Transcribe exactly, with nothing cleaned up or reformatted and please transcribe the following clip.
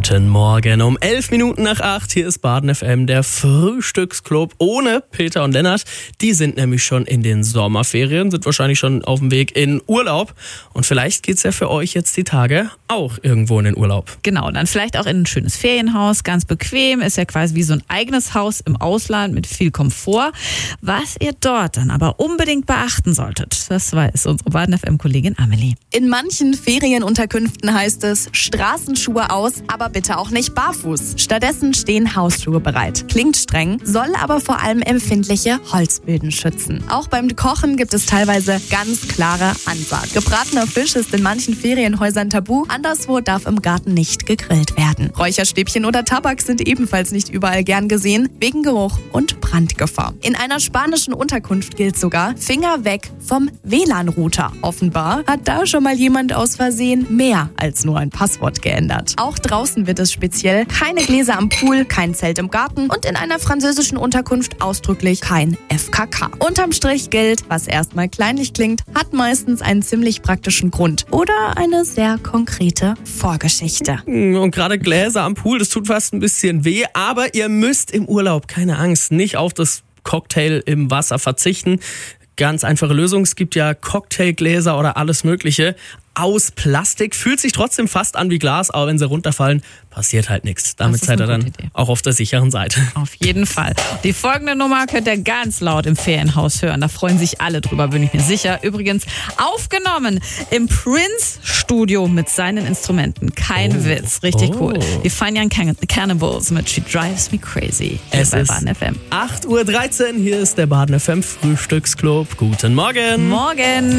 Guten Morgen, um elf Minuten nach acht, hier ist Baden F M, der Frühstücksclub ohne Peter und Lennart. Die sind nämlich schon in den Sommerferien, sind wahrscheinlich schon auf dem Weg in Urlaub. Und vielleicht geht's ja für euch jetzt die Tage auch irgendwo in den Urlaub. Genau, dann vielleicht auch in ein schönes Ferienhaus, ganz bequem, ist ja quasi wie so ein eigenes Haus im Ausland mit viel Komfort. Was ihr dort dann aber unbedingt beachten solltet, das weiß unsere Baden F M-Kollegin Amelie. In manchen Ferienunterkünften heißt es, Straßenschuhe aus, aber bitte auch nicht barfuß. Stattdessen stehen Hausschuhe bereit. Klingt streng, soll aber vor allem empfindliche Holzböden schützen. Auch beim Kochen gibt es teilweise ganz klare Ansagen. Gebratener Fisch ist in manchen Ferienhäusern tabu, anderswo darf im Garten nicht gegrillt werden. Räucherstäbchen oder Tabak sind ebenfalls nicht überall gern gesehen, wegen Geruch und Brandgefahr. In einer spanischen Unterkunft gilt sogar, Finger weg vom W L A N-Router. Offenbar hat da schon mal jemand aus Versehen mehr als nur ein Passwort geändert. Auch draußen wird es speziell, keine Gläser am Pool, kein Zelt im Garten und in einer französischen Unterkunft ausdrücklich kein F K K. Unterm Strich gilt, was erstmal kleinlich klingt, hat meistens einen ziemlich praktischen Grund oder eine sehr konkrete Vorgeschichte. Und gerade Gläser am Pool, das tut fast ein bisschen weh, aber ihr müsst im Urlaub, keine Angst, nicht auf das Cocktail im Wasser verzichten. Ganz einfache Lösung, es gibt ja Cocktailgläser oder alles Mögliche aus Plastik, fühlt sich trotzdem fast an wie Glas, aber wenn sie runterfallen, passiert halt nichts. Damit seid ihr dann Idee. Auch auf der sicheren Seite. Auf jeden Fall. Die folgende Nummer könnt ihr ganz laut im Ferienhaus hören. Da freuen sich alle drüber, bin ich mir sicher. Übrigens aufgenommen im Prince-Studio mit seinen Instrumenten. Kein oh. Witz, richtig oh. cool. Die Fine Young Can- Cannibals mit She Drives Me Crazy. Es bei ist Baden F M. acht Uhr dreizehn, hier ist der Baden F M Frühstücksclub. Guten Morgen. Morgen.